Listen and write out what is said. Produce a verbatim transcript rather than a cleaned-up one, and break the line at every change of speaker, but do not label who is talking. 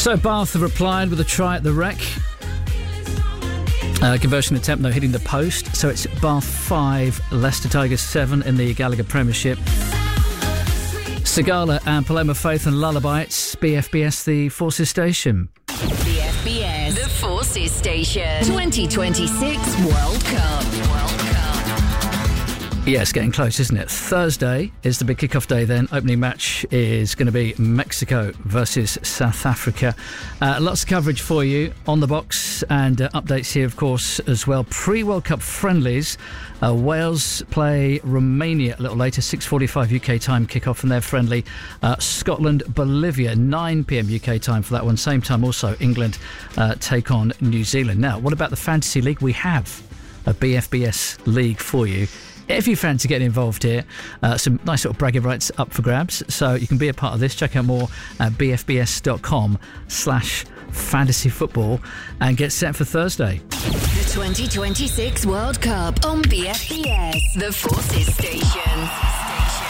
So Bath have replied with a try at the Rec. Uh, conversion attempt, though, hitting the post. So it's Bath five, Leicester Tigers seven in the Gallagher Premiership. Segala and Paloma Faith and Lullaby. It's B F B S, the Forces Station.
B F B S, the Forces Station. twenty twenty-six World Cup. World Cup.
Yeah, it's getting close, isn't it? Thursday is the big kickoff day then. Opening match is going to be Mexico versus South Africa. Uh, lots of coverage for you on the box and uh, updates here, of course, as well. Pre-World Cup friendlies. Uh, Wales play Romania a little later, six forty-five U K time kickoff from their friendly. Uh, Scotland, Bolivia, nine p.m. U K time for that one. Same time also, England uh, take on New Zealand. Now, what about the Fantasy League? We have a B F B S league for you. If you fancy getting involved here, uh, some nice sort of bragging rights up for grabs. So you can be a part of this. Check out more at bfbs.com slash fantasy football and get set for Thursday.
The twenty twenty-six World Cup on B F B S, the Forces Station.